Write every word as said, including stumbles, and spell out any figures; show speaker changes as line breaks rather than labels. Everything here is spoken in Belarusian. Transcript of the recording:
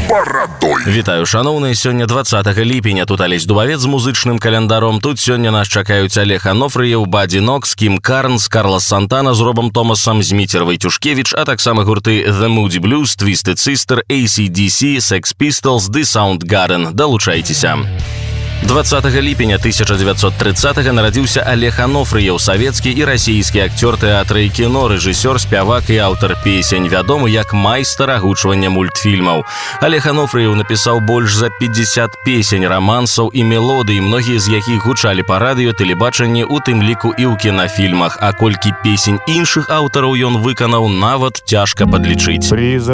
барадой.
Вітаю, шановныя, сёння двадцатага ліпеня. Тут Алесь Дубавец з музычным календаром. Тут сёння нас чакаюць Олег Анофрыеў, Бадди Нокс, Кім Карнс, Карлас Сантана з Робом Томасом, Зміцер Вайтюшкевіч, а таксама гурты The Moody Blues, Twisted Sister, эй си ди си, Sex Pistols, The Soundgarden. Далучайцеся. двадцатага ліпеня тысяча дзевяцьсот трыццатага нарадзіўся Олег Анофрыеў, савецкі і расійскі акцёр тэатра і кіно, рэжысёр, спявак і аўтар песень, вядомы як майстар агучвання мультфільмаў. Олег Анофрыеў напісаў больш за пятьдесят песень, рамансаў і мелодый, многія з якіх гучалі па радыё, тэлебачанні, у тым ліку і ў кінафільмах, а колькі песень іншых аўтараў ён выканаў, нават цяжка падлічыць.